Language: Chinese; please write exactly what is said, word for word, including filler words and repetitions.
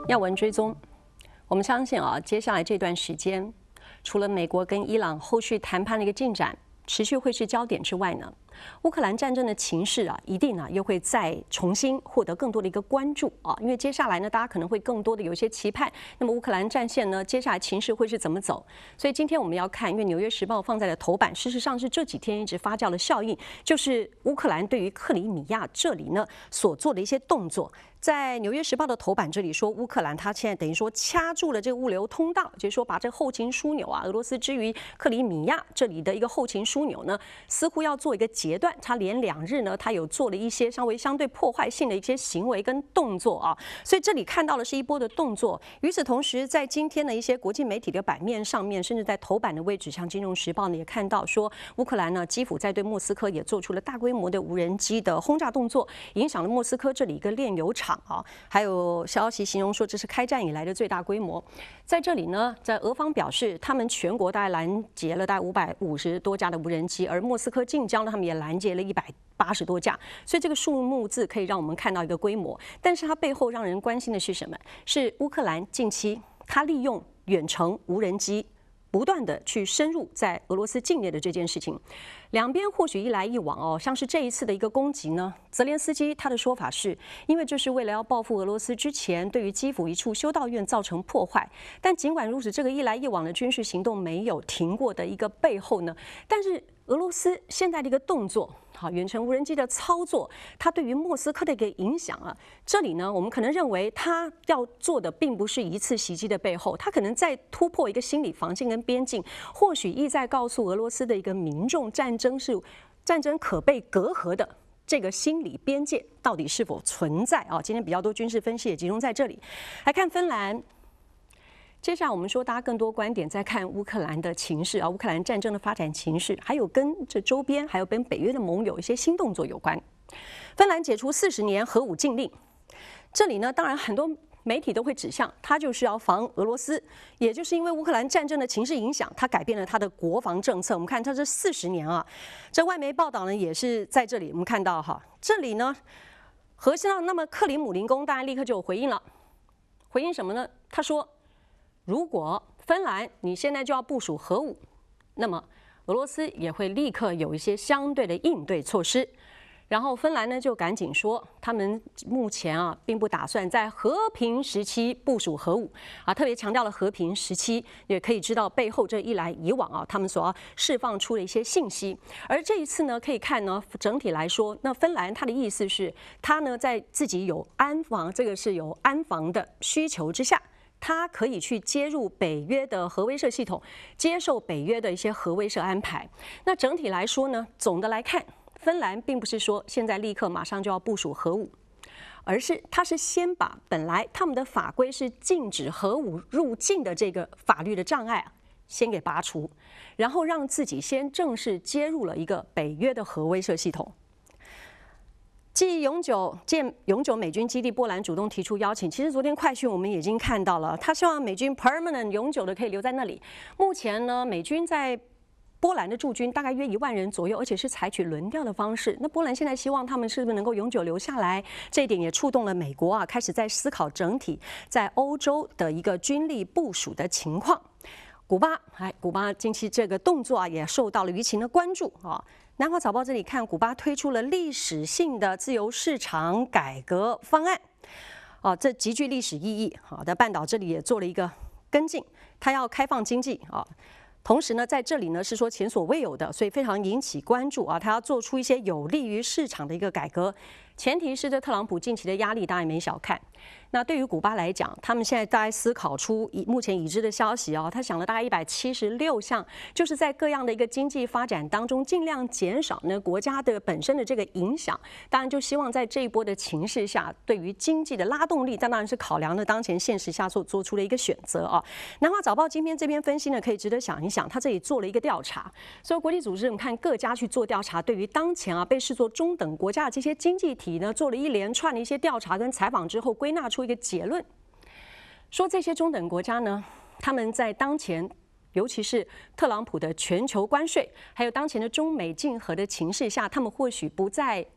要闻追踪，我们相信啊，接下来这段时间，除了美国跟伊朗后续谈判的一个进展持续会是焦点之外呢，乌克兰战争的情势啊，一定啊又会再重新获得更多的一个关注啊，因为接下来呢，大家可能会更多的有一些期盼。那么乌克兰战线呢，接下来情势会是怎么走？所以今天我们要看，因为《纽约时报》放在了头版，事实上是这几天一直发酵的效应，就是乌克兰对于克里米亚这里呢所做的一些动作。在《纽约时报》的头版这里说，乌克兰它现在等于说掐住了这个物流通道，就是说把这个后勤枢纽啊，俄罗斯之于克里米亚这里的一个后勤枢纽呢，似乎要做一个截断。它连两日呢，它有做了一些稍微相对破坏性的一些行为跟动作啊，所以这里看到的是一波的动作。与此同时，在今天的一些国际媒体的版面上面，甚至在头版的位置，像《金融时报》呢也看到说，乌克兰呢基辅在对莫斯科也做出了大规模的无人机的轰炸动作，影响了莫斯科这里一个炼油厂啊。还有消息形容说，这是开战以来的最大规模。在这里呢，在俄方表示，他们全国大概拦截了大概五百五十多架的无人机，而莫斯科近郊呢，他们也拦截了一百八十多架，所以这个数目字可以让我们看到一个规模。但是它背后让人关心的是什么？是乌克兰近期它利用远程无人机不断的去深入在俄罗斯境内的这件事情。两边或许一来一往哦，像是这一次的一个攻击呢，泽连斯基他的说法是，因为这是为了要报复俄罗斯之前对于基辅一处修道院造成破坏。但尽管如此，这个一来一往的军事行动没有停过的一个背后呢，但是俄罗斯现在的一个动作，好，远程无人机的操作，它对于莫斯科的一个影响啊，这里呢，我们可能认为他要做的并不是一次袭击的背后，他可能在突破一个心理防线跟边境，或许意在告诉俄罗斯的一个民众，战争是战争可被隔阂的。这个心理边界到底是否存在啊？今天比较多军事分析也集中在这里。来看芬兰。接下来我们说，大家更多观点在看乌克兰的情势啊，乌克兰战争的发展情势，还有跟这周边还有跟北约的盟友一些新动作有关。芬兰解除四十年核武禁令，这里呢，当然很多媒体都会指向，它就是要防俄罗斯，也就是因为乌克兰战争的情势影响，它改变了它的国防政策。我们看它这四十年啊，这外媒报道呢也是在这里，我们看到哈，这里呢，核心上，那么克里姆林宫当然立刻就有回应了，回应什么呢？他说，如果芬兰你现在就要部署核武，那么俄罗斯也会立刻有一些相对的应对措施。然后芬兰呢就赶紧说，他们目前啊并不打算在和平时期部署核武啊，特别强调了和平时期，也可以知道背后这一来一往啊，他们所要释放出的一些信息。而这一次呢，可以看呢，整体来说，那芬兰它的意思是，它呢在自己有安防，这个是有安防的需求之下，它可以去接入北约的核威慑系统，接受北约的一些核威慑安排。那整体来说呢，总的来看，芬兰并不是说现在立刻马上就要部署核武，而是它是先把本来他们的法规是禁止核武入境的这个法律的障碍啊，先给拔除，然后让自己先正式接入了一个北约的核威慑系统。继永久建永久美军基地，波兰主动提出邀请。其实昨天快讯我们已经看到了，他希望美军 permanent 永久的可以留在那里。目前呢，美军在波兰的驻军大概约一万人左右，而且是采取轮调的方式。那波兰现在希望他们是不是能够永久留下来？这一点也触动了美国啊，开始在思考整体在欧洲的一个军力部署的情况。古巴，哎，古巴近期这个动作啊，也受到了舆情的关注啊。南华早报这里看，古巴推出了历史性的自由市场改革方案，啊，这极具历史意义。好的，半岛这里也做了一个跟进，它要开放经济啊。同时呢，在这里呢是说前所未有的，所以非常引起关注啊。他要做出一些有利于市场的一个改革，前提是这特朗普近期的压力当然没小看。那对于古巴来讲，他们现在大概思考出以目前已知的消息啊，他想了大概一百七十六项，就是在各样的一个经济发展当中，尽量减少呢国家的本身的这个影响。当然，就希望在这一波的情势下，对于经济的拉动力，当然是考量了当前现实下所做出的一个选择啊。南华早报今天这篇分析呢，可以值得想一想，他这里做了一个调查，所以国际组织我们看各家去做调查，对于当前啊被视作中等国家的这些经济体呢，做了一连串的一些调查跟采访之后，归纳出一个结论，说这些中等国家呢，他们在当前，尤其是特朗普的全球关税，还有当前的中美竞合的情势下，他们或许不再